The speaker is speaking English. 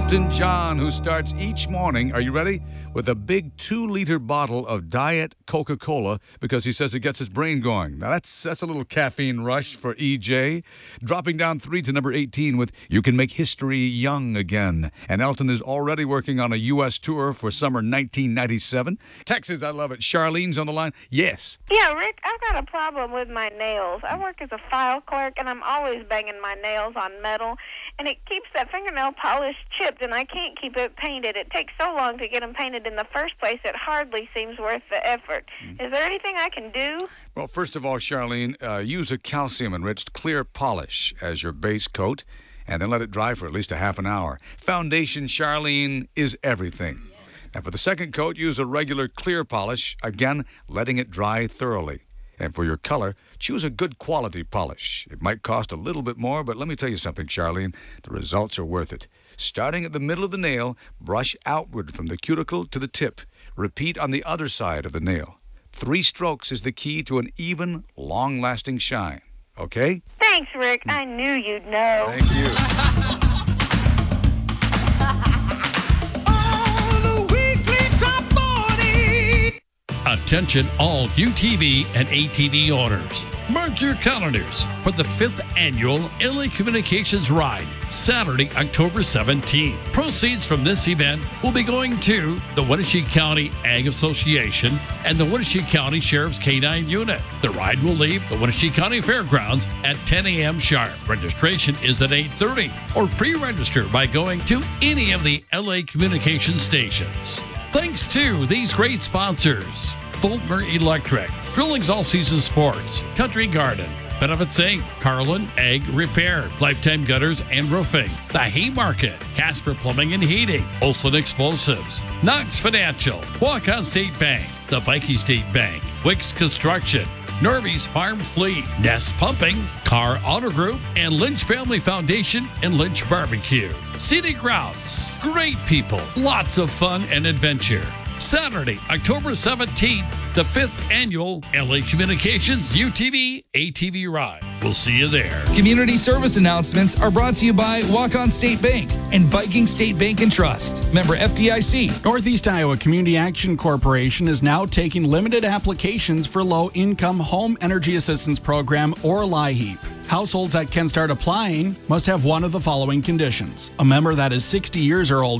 Elton John, who starts each morning, are you ready? With a big 2-liter bottle of Diet Coca-Cola because he says it gets his brain going. Now that's a little caffeine rush for EJ. Dropping down 3 to number 18 with You Can Make History Young Again. And Elton is already working on a U.S. tour for summer 1997. Texas, I love it. Charlene's on the line. Yes. Yeah, Rick, I've got a problem with my nails. I work as a file clerk, and I'm always banging my nails on metal, and it keeps that fingernail polish chipped, and I can't keep it painted. It takes so long to get them painted in the first place, it hardly seems worth the effort. Is there anything I can do? Well, first of all, Charlene, use a calcium-enriched clear polish as your base coat, and then let it dry for at least a half an hour. Foundation, Charlene, is everything. And for the second coat, use a regular clear polish, again, letting it dry thoroughly. And for your color, choose a good quality polish. It might cost a little bit more, but let me tell you something, Charlene. The results are worth it. Starting at the middle of the nail, brush outward from the cuticle to the tip. Repeat on the other side of the nail. 3 strokes is the key to an even, long-lasting shine. Okay? Thanks, Rick. I knew you'd know. Thank you. Attention all UTV and ATV owners. Mark your calendars for the 5th annual LA Communications Ride, Saturday, October 17th. Proceeds from this event will be going to the Wenatchee County Ag Association and the Wenatchee County Sheriff's K-9 Unit. The ride will leave the Wenatchee County Fairgrounds at 10 a.m. sharp. Registration is at 8:30 or pre-register by going to any of the LA Communications stations. Thanks to these great sponsors: Fulmer Electric, Drillings All Season Sports, Country Garden, Benefits Inc., Carlin Ag Repair, Lifetime Gutters and Roofing, The Haymarket, Casper Plumbing and Heating, Olson Explosives, Knox Financial, Walk-On State Bank, the Viking State Bank, Wicks Construction, Norby's Farm Fleet, Nest Pumping, Carr Auto Group, and Lynch Family Foundation and Lynch Barbecue. Scenic Routes, great people, lots of fun and adventure. Saturday, October 17th, the 5th annual LA Communications UTV ATV Ride. We'll see you there. Community service announcements are brought to you by Walk-On State Bank and Viking State Bank and Trust. Member FDIC. Northeast Iowa Community Action Corporation is now taking limited applications for Low-Income Home Energy Assistance Program, or LIHEAP. Households that can start applying must have one of the following conditions: a member that is 60 years or older,